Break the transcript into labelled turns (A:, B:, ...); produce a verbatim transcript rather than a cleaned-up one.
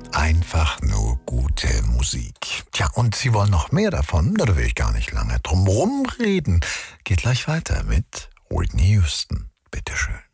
A: Einfach nur gute Musik. Tja, und Sie wollen noch mehr davon? Da will ich gar nicht lange drum rumreden. Geht gleich weiter mit Whitney Houston. Bitteschön.